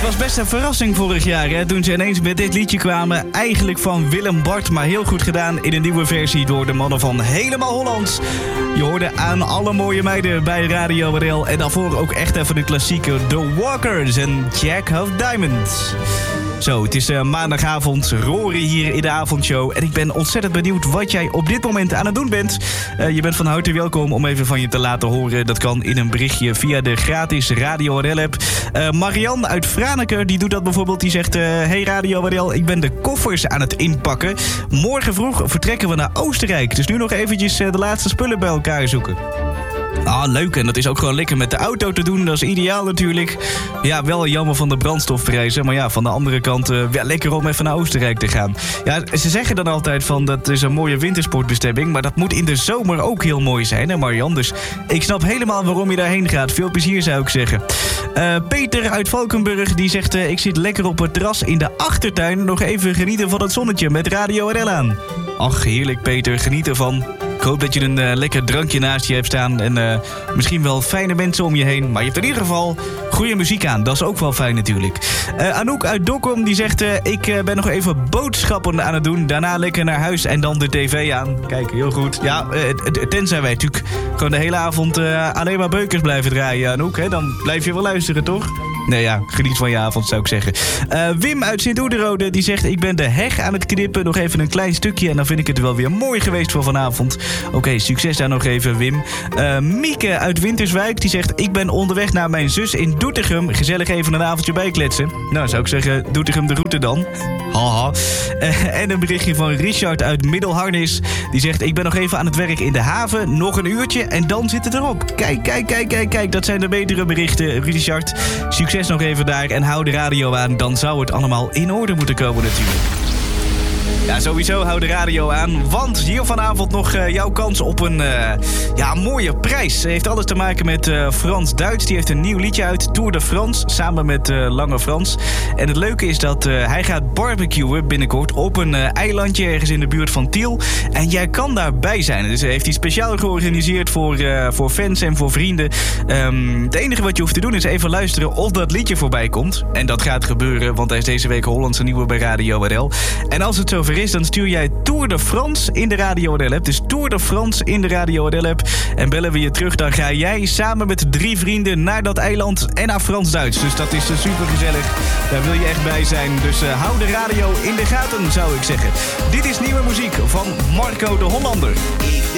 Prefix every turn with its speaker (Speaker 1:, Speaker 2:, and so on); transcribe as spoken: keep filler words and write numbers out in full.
Speaker 1: was best een verrassing vorig jaar, hè, toen ze ineens met dit liedje kwamen. Eigenlijk van Willem Bart, maar heel goed gedaan in een nieuwe versie door de mannen van Helemaal Hollands. Je hoorde Aan alle mooie meiden bij Radio R L. En daarvoor ook echt even de klassieke The Walkers en Jack of Diamonds. Zo, het is uh, maandagavond, Rory hier in de avondshow. En ik ben ontzettend benieuwd wat jij op dit moment aan het doen bent. Uh, je bent van harte welkom om even van je te laten horen. Dat kan in een berichtje via de gratis Radio R L-app. Uh, Marianne uit Franeker, die doet dat bijvoorbeeld. Die zegt, uh, hey Radio R L, ik ben de koffers aan het inpakken. Morgen vroeg vertrekken we naar Oostenrijk. Dus nu nog eventjes uh, de laatste spullen bij elkaar zoeken. Ah, leuk. En dat is ook gewoon lekker met de auto te doen. Dat is ideaal natuurlijk. Ja, wel jammer van de brandstofprijzen. Maar ja, van de andere kant uh, ja, lekker om even naar Oostenrijk te gaan. Ja, ze zeggen dan altijd van dat is een mooie wintersportbestemming. Maar dat moet in de zomer ook heel mooi zijn, hè Marjan? Dus ik snap helemaal waarom je daarheen gaat. Veel plezier zou ik zeggen. Uh, Peter uit Valkenburg die zegt, uh, ik zit lekker op het terras in de achtertuin. Nog even genieten van het zonnetje met Radio R L aan. Ach, heerlijk Peter. Geniet ervan. Ik hoop dat je een uh, lekker drankje naast je hebt staan. En uh, misschien wel fijne mensen om je heen. Maar je hebt in ieder geval goede muziek aan. Dat is ook wel fijn natuurlijk. Uh, Anouk uit Dokkum die zegt, uh, ik uh, ben nog even boodschappen aan het doen. Daarna lekker naar huis en dan de tv aan. Kijk, heel goed. Ja, uh, tenzij wij natuurlijk gewoon de hele avond uh, alleen maar beukers blijven draaien, Anouk. Hè? Dan blijf je wel luisteren, toch? Nee ja, geniet van je avond zou ik zeggen. Uh, Wim uit Sint-Oederode die zegt, ik ben de heg aan het knippen. Nog even een klein stukje en dan vind ik het wel weer mooi geweest voor vanavond. Oké, okay, succes daar nog even, Wim. Uh, Mieke uit Winterswijk die zegt, ik ben onderweg naar mijn zus in Doetinchem. Gezellig even een avondje bijkletsen. Nou, zou ik zeggen, Doetinchem de groeten dan. Haha. Uh, en een berichtje van Richard uit Middelharnis. Die zegt, ik ben nog even aan het werk in de haven. Nog een uurtje en dan zit het erop. Kijk, kijk, kijk, kijk, kijk. Dat zijn de betere berichten, Richard. Succes nog even daar en hou de radio aan. Dan zou het allemaal in orde moeten komen natuurlijk. Ja, sowieso hou de radio aan, want hier vanavond nog uh, jouw kans op een uh, ja, mooie prijs. Heeft alles te maken met uh, Frans Duits. Die heeft een nieuw liedje uit, Tour de France, samen met uh, Lange Frans. En het leuke is dat uh, hij gaat barbecuen binnenkort op een uh, eilandje ergens in de buurt van Tiel. En jij kan daarbij zijn. Dus heeft hij speciaal georganiseerd voor, uh, voor fans en voor vrienden. Um, het enige wat je hoeft te doen is even luisteren of dat liedje voorbij komt. En dat gaat gebeuren, want hij is deze week Hollandse nieuwe bij Radio R L. En als het zover is, dan stuur jij Tour de France in de Radio R L-app. Dus Tour de France in de Radio R L-app. En bellen we je terug, dan ga jij samen met drie vrienden naar dat eiland en naar Frans-Duits. Dus dat is uh, super gezellig. Daar wil je echt bij zijn. Dus uh, hou de radio in de gaten, zou ik zeggen. Dit is nieuwe muziek van Marco de Hollander.
Speaker 2: Ik